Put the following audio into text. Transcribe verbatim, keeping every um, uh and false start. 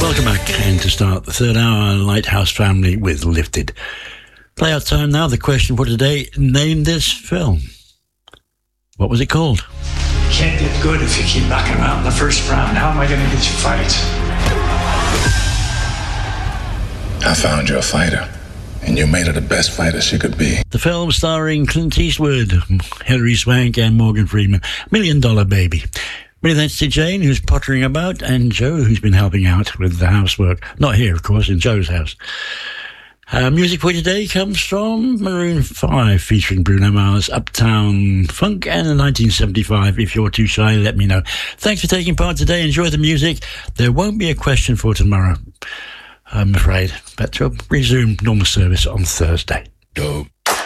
Welcome back, and to start the third hour, Lighthouse Family with Lifted. Play out time now. The question for today: name this film. What was it called? Can't get good if you keep knocking around in the first round. How am I going to get you fights? I found you a fighter, and you made her the best fighter she could be. The film starring Clint Eastwood, Hilary Swank, and Morgan Freeman. Million Dollar Baby. Many thanks to Jane, who's pottering about, and Joe, who's been helping out with the housework. Not here, of course, in Joe's house. Uh, music for today comes from Maroon five, featuring Bruno Mars, Uptown Funk, and the nineteen seventy-five, If You're Too Shy, Let Me Know. Thanks for taking part today. Enjoy the music. There won't be a question for tomorrow, I'm afraid, but we'll resume normal service on Thursday. Dope.